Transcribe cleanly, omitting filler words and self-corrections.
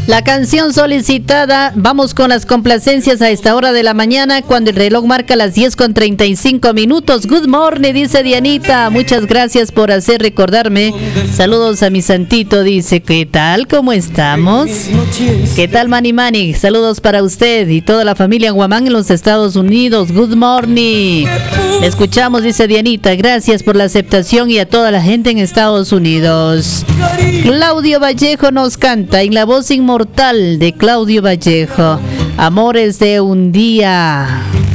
La canción solicitada, vamos con las complacencias a esta hora de la mañana, cuando el reloj marca las 10:35. Good morning, dice Dianita. Muchas gracias por hacer recordarme. Saludos a mi santito, dice. ¿Qué tal? ¿Cómo estamos? ¿Qué tal, Mani Mani? Saludos para usted y toda la familia en Guamán, en los Estados Unidos. Good morning. Le escuchamos, dice Dianita. Gracias por la aceptación y a toda la gente en Estados Unidos. Claudio Vallejo nos canta en la voz inmortal de Claudio Vallejo. Amores de un día.